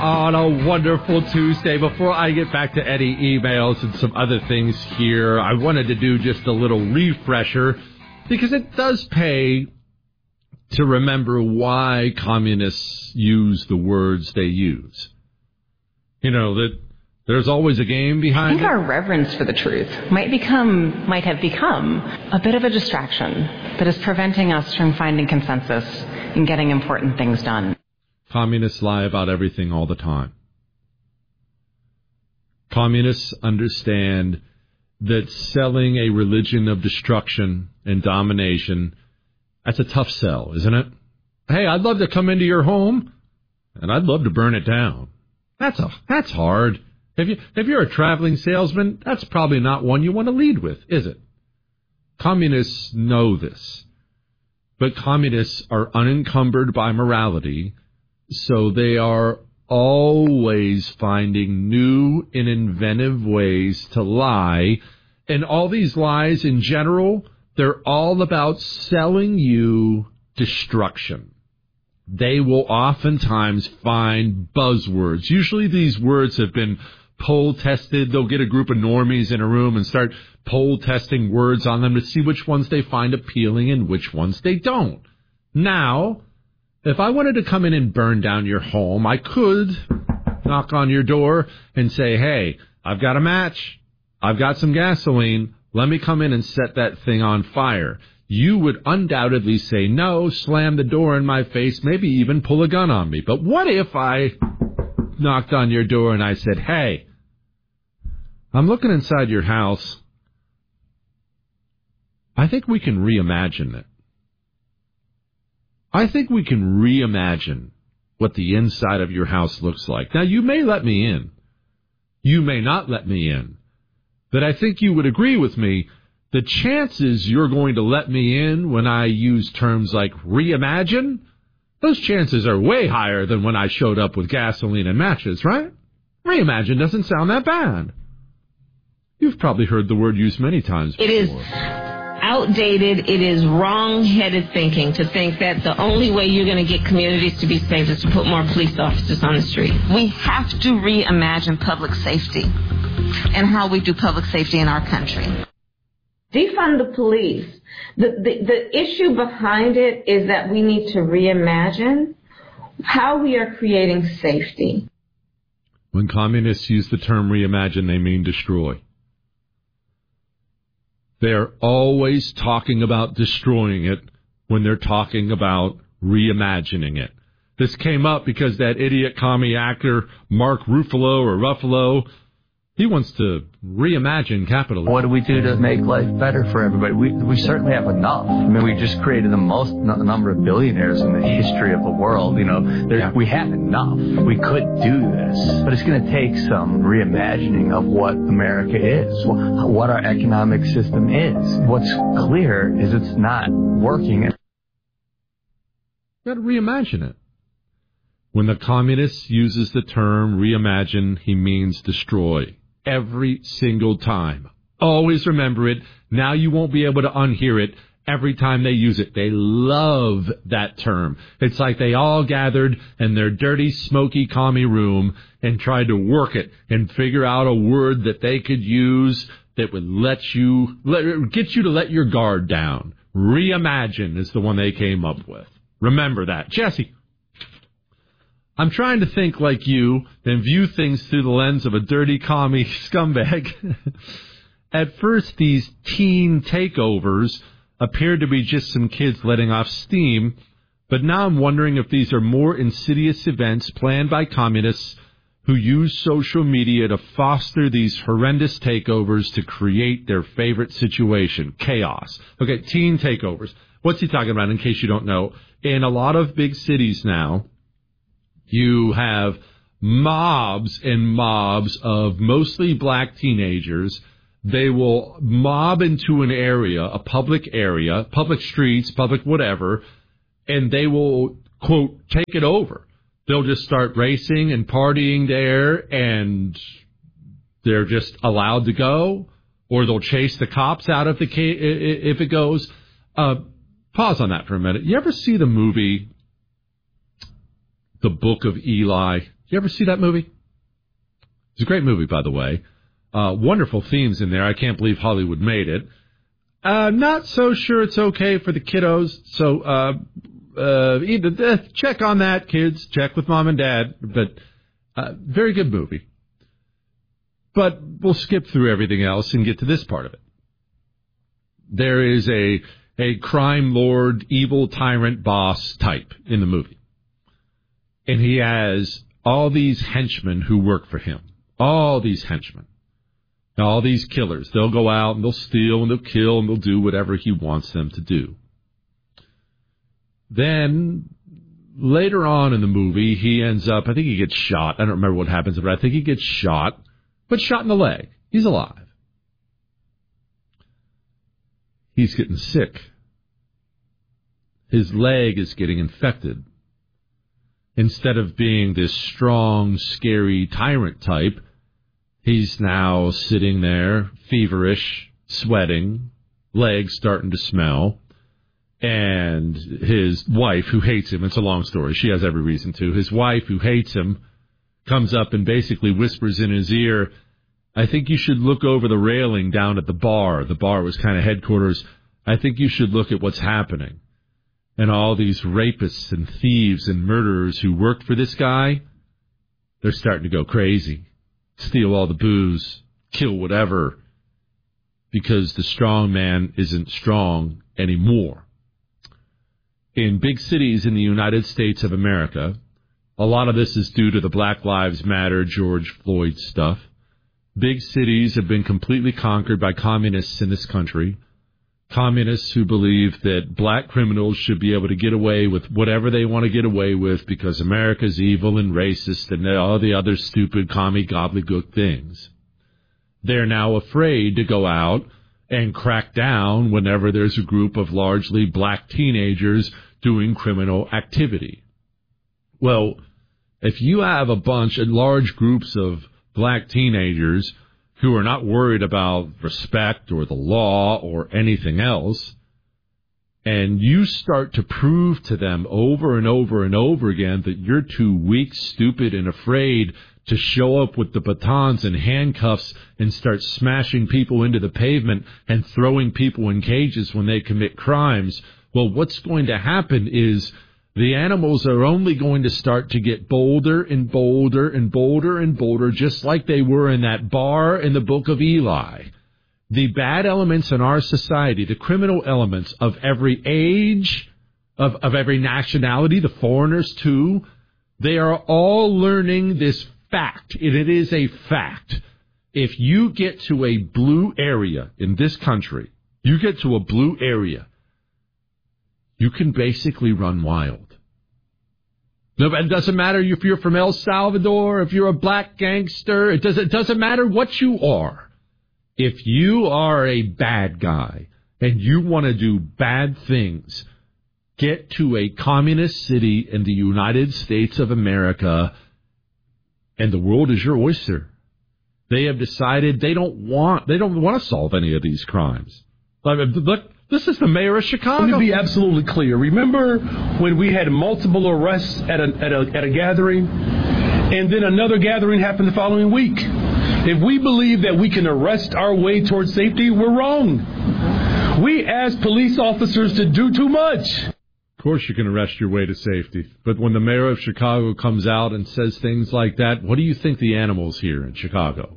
On a wonderful Tuesday. Before I get back to any emails and some other things here, I wanted to do just a little refresher because it does pay to remember why communists use the words they use. You know, that there's always a game behind it. I think our reverence for the truth might have become a bit of a distraction that is preventing us from finding consensus and getting important things done. Communists lie about everything all the time. Communists understand that selling a religion of destruction and domination, that's a tough sell, isn't it? Hey, I'd love to come into your home, and I'd love to burn it down. That's hard. If you're a traveling salesman, that's probably not one you want to lead with, is it? Communists know this. But communists are unencumbered by morality, so they are always finding new and inventive ways to lie. And all these lies in general, they're all about selling you destruction. They will oftentimes find buzzwords. Usually these words have been poll tested. They'll get a group of normies in a room and start poll testing words on them to see which ones they find appealing and which ones they don't. Now, if I wanted to come in and burn down your home, I could knock on your door and say, hey, I've got a match. I've got some gasoline. Let me come in and set that thing on fire. You would undoubtedly say no, slam the door in my face, maybe even pull a gun on me. But what if I knocked on your door and I said, hey, I'm looking inside your house. I think we can reimagine it. I think we can reimagine what the inside of your house looks like. Now, you may let me in. You may not let me in. But I think you would agree with me, the chances you're going to let me in when I use terms like reimagine, those chances are way higher than when I showed up with gasoline and matches, right? Reimagine doesn't sound that bad. You've probably heard the word used many times before. It is outdated. It is wrong-headed thinking to think that the only way you're going to get communities to be safe is to put more police officers on the street. We have to reimagine public safety and how we do public safety in our country. Defund the police. The issue behind it is that we need to reimagine how we are creating safety. When communists use the term reimagine, they mean destroy. They're always talking about destroying it when they're talking about reimagining it. This came up because that idiot commie actor, Mark Ruffalo, he wants to reimagine capitalism. What do we do to make life better for everybody? We certainly have enough. I mean, we just created the most number of billionaires in the history of the world. You know, we have enough. We could do this, but it's going to take some reimagining of what America is, what our economic system is. What's clear is it's not working. You've got to reimagine it. When the communist uses the term reimagine, he means destroy. Every single time. Always remember it. Now you won't be able to unhear it every time they use it. They love that term. It's like they all gathered in their dirty, smoky, commie room and tried to work it and figure out a word that they could use that would get you to let your guard down. Reimagine is the one they came up with. Remember that. Jesse. I'm trying to think like you and view things through the lens of a dirty commie scumbag. At first, these teen takeovers appeared to be just some kids letting off steam, but now I'm wondering if these are more insidious events planned by communists who use social media to foster these horrendous takeovers to create their favorite situation, chaos. Okay, teen takeovers. What's he talking about, in case you don't know? In a lot of big cities now, you have mobs and mobs of mostly black teenagers. They will mob into an area, a public area, public streets, public whatever, and they will, quote, take it over. They'll just start racing and partying there, and they're just allowed to go, or they'll chase the cops out if it goes. Pause on that for a minute. You ever see the movie The Book of Eli? you ever see that movie? It's a great movie, by the way. Wonderful themes in there. I can't believe Hollywood made it. Not so sure it's okay for the kiddos. So check on that, kids. Check with mom and dad. But very good movie. But we'll skip through everything else and get to this part of it. There is a crime lord, evil tyrant boss type in the movie. And he has all these henchmen who work for him. All these henchmen. All these killers. They'll go out and they'll steal and they'll kill and they'll do whatever he wants them to do. Then, later on in the movie, he ends up, I think he gets shot. I don't remember what happens, but I think he gets shot. But shot in the leg. He's alive. He's getting sick. His leg is getting infected. Instead of being this strong, scary tyrant type, he's now sitting there, feverish, sweating, legs starting to smell. And his wife, who hates him, it's a long story, she has every reason to, his wife, who hates him, comes up and basically whispers in his ear, I think you should look over the railing down at the bar. The bar was kind of headquarters. I think you should look at what's happening. And all these rapists and thieves and murderers who worked for this guy, they're starting to go crazy. Steal all the booze, kill whatever, because the strong man isn't strong anymore. In big cities in the United States of America, a lot of this is due to the Black Lives Matter, George Floyd stuff. Big cities have been completely conquered by communists in this country. Communists who believe that black criminals should be able to get away with whatever they want to get away with because America's evil and racist and all the other stupid commie gobbledygook things. They're now afraid to go out and crack down whenever there's a group of largely black teenagers doing criminal activity. Well, if you have a bunch of large groups of black teenagers who are not worried about respect or the law or anything else, and you start to prove to them over and over and over again that you're too weak, stupid, and afraid to show up with the batons and handcuffs and start smashing people into the pavement and throwing people in cages when they commit crimes, well, what's going to happen is the animals are only going to start to get bolder and bolder and bolder and bolder, just like they were in that bar in the book of Eli. The bad elements in our society, the criminal elements of every age, of every nationality, the foreigners too, they are all learning this fact. And it is a fact. If you get to a blue area in this country, you get to a blue area, you can basically run wild. It doesn't matter if you're from El Salvador, if you're a black gangster. It doesn't matter what you are. If you are a bad guy and you want to do bad things, get to a communist city in the United States of America, and the world is your oyster. They have decided they don't want to solve any of these crimes. Look. This is the mayor of Chicago. Let me be absolutely clear. Remember when we had multiple arrests at a gathering, and then another gathering happened the following week? If we believe that we can arrest our way towards safety, we're wrong. We ask police officers to do too much. Of course you can arrest your way to safety. But when the mayor of Chicago comes out and says things like that, what do you think the animals hear in Chicago?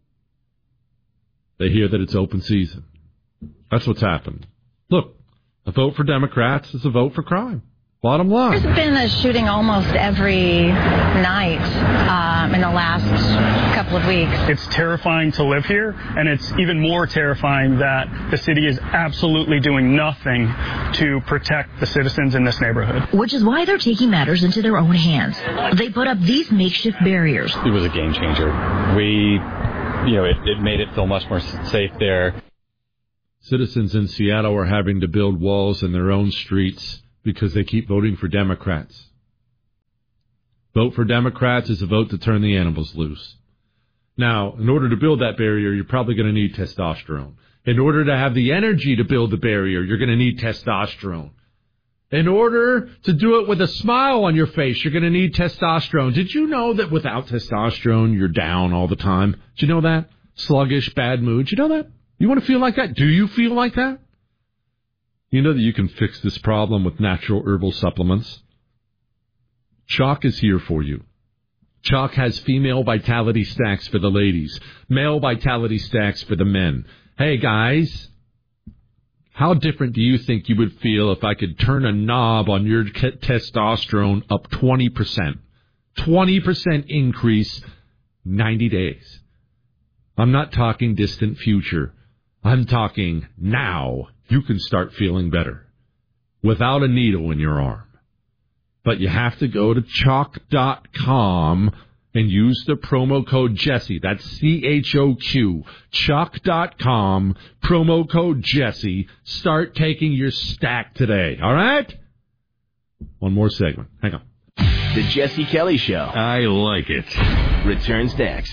They hear that it's open season. That's what's happened. Look, a vote for Democrats is a vote for crime. Bottom line. There's been a shooting almost every night in the last couple of weeks. It's terrifying to live here, and it's even more terrifying that the city is absolutely doing nothing to protect the citizens in this neighborhood. Which is why they're taking matters into their own hands. They put up these makeshift barriers. It was a game changer. It made it feel much more safe there. Citizens in Seattle are having to build walls in their own streets because they keep voting for Democrats. Vote for Democrats is a vote to turn the animals loose. Now, in order to build that barrier, you're probably going to need testosterone. In order to have the energy to build the barrier, you're going to need testosterone. In order to do it with a smile on your face, you're going to need testosterone. Did you know that without testosterone, you're down all the time? Did you know that? Sluggish, bad mood. Did you know that? You want to feel like that? Do you feel like that? You know that you can fix this problem with natural herbal supplements. Chalk is here for you. Chalk has female vitality stacks for the ladies, male vitality stacks for the men. Hey, guys. How different do you think you would feel if I could turn a knob on your testosterone up 20%? 20% increase, 90 days. I'm not talking distant future. I'm talking now. You can start feeling better without a needle in your arm. But you have to go to chalk.com and use the promo code Jesse. That's CHOQ. Chalk.com, promo code Jesse. Start taking your stack today. All right? One more segment. Hang on. The Jesse Kelly Show. I like it. Returns next.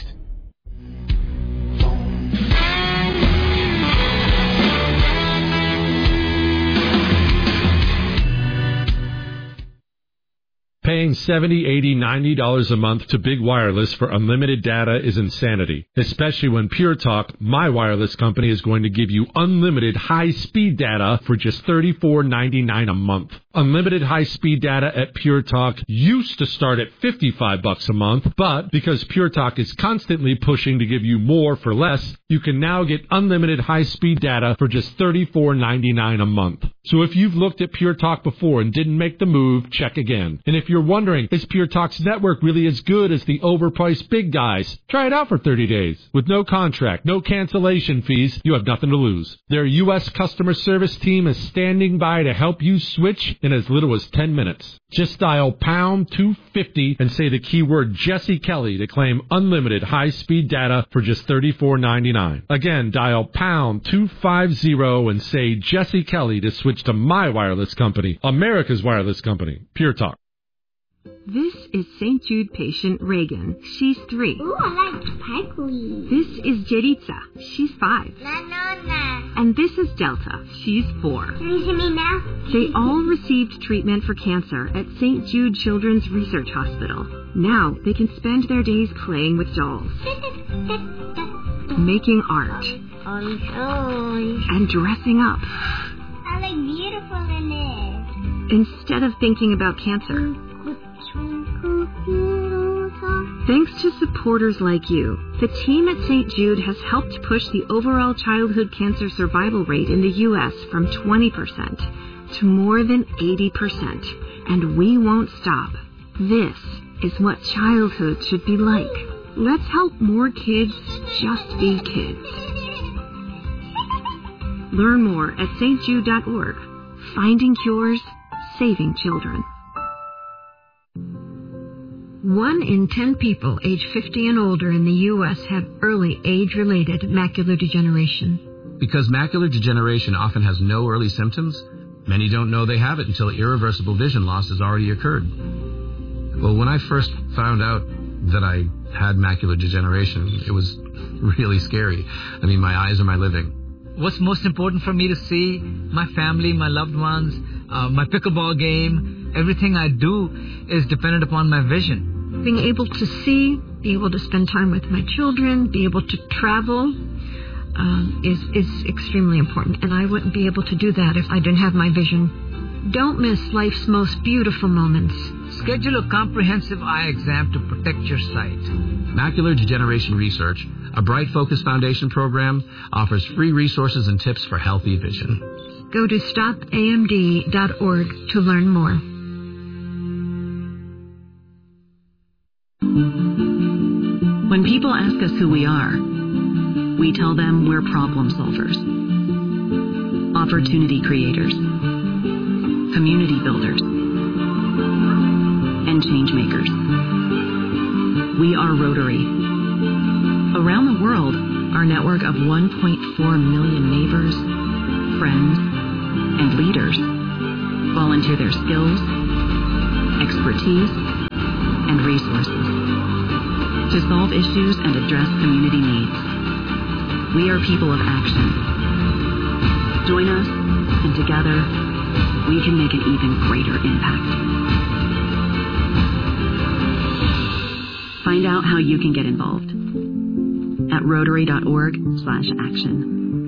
Paying $70, $80, $90 a month to Big Wireless for unlimited data is insanity, especially when Pure Talk, my wireless company, is going to give you unlimited high-speed data for just $34.99 a month. Unlimited high-speed data at Pure Talk used to start at $55 a month, but because Pure Talk is constantly pushing to give you more for less, you can now get unlimited high-speed data for just $34.99 a month. So if you've looked at Pure Talk before and didn't make the move, check again. And if you're wondering, is Pure Talk's network really as good as the overpriced big guys? Try it out for 30 days. With no contract, no cancellation fees, you have nothing to lose. Their U.S. customer service team is standing by to help you switch in as little as 10 minutes. Just dial pound 250 and say the keyword Jesse Kelly to claim unlimited high-speed data for just $34.99. Again, dial pound 250 and say Jesse Kelly to switch to my wireless company, America's wireless company, Pure Talk. This is St. Jude patient Reagan. She's 3. Ooh, I like sparkly. This is Jeritza. She's 5. Na. And this is Delta. She's 4. Can you hear me now? They all received treatment for cancer at St. Jude Children's Research Hospital. Now they can spend their days playing with dolls, making art, and dressing up. I look beautiful in it. Instead of thinking about cancer. Thanks to supporters like you, the team at St. Jude has helped push the overall childhood cancer survival rate in the U.S. from 20% to more than 80%. And we won't stop. This is what childhood should be like. Let's help more kids just be kids. Learn more at stjude.org. Finding cures, saving children. 1 in 10 people age 50 and older in the U.S. have early age-related macular degeneration. Because macular degeneration often has no early symptoms, many don't know they have it until irreversible vision loss has already occurred. Well, when I first found out that I had macular degeneration, it was really scary. I mean, my eyes are my living. What's most important for me to see, my family, my loved ones, my pickleball game, everything I do is dependent upon my vision. Being able to see, be able to spend time with my children, be able to travel is extremely important. And I wouldn't be able to do that if I didn't have my vision. Don't miss life's most beautiful moments. Schedule a comprehensive eye exam to protect your sight. Macular Degeneration Research, a Bright Focus Foundation program, offers free resources and tips for healthy vision. Go to stopamd.org to learn more. When people ask us who we are, we tell them we're problem solvers, opportunity creators, community builders, and change makers. We are Rotary. Around the world, our network of 1.4 million neighbors, friends, and leaders volunteer their skills, expertise, and resources to solve issues and address community needs. We are people of action. Join us, and together, we can make an even greater impact. Find out how you can get involved at Rotary.org/action.